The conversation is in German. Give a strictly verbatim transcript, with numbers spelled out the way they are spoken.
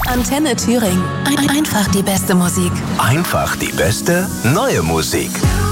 Antenne Thüringen. Ein- Einfach die beste Musik. Einfach die beste neue Musik.